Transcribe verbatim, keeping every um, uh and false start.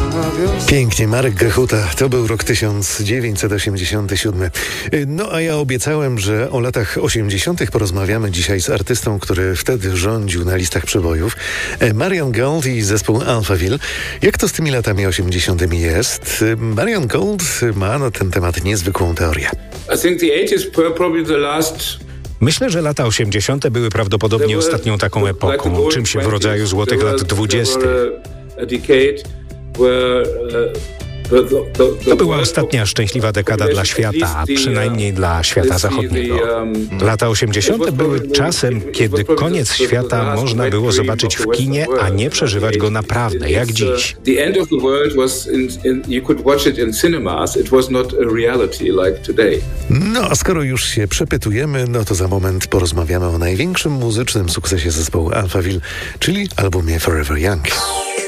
Pięknie, Marek Grechuta. To był rok tysiąc dziewięćset osiemdziesiąty siódmy. No a ja obiecałem, że o latach osiemdziesiątych porozmawiamy dzisiaj z artystą, który wtedy rządził na listach przebojów. Marian Gold i zespół Alphaville. Jak to z tymi latami osiemdziesiątymi jest? Marian Gold ma na ten temat niezwykłą teorię. I think the eighties were probably the last. Myślę, że lata osiemdziesiąte były prawdopodobnie ostatnią taką epoką, czymś w rodzaju złotych lat dwudziestych. To była ostatnia szczęśliwa dekada dla świata, a przynajmniej dla świata zachodniego. Lata osiemdziesiąte były czasem, kiedy koniec świata można było zobaczyć w kinie, a nie przeżywać go naprawdę, jak dziś. No a skoro już się przepytujemy, no to za moment porozmawiamy o największym muzycznym sukcesie zespołu Alphaville, czyli albumie Forever Young.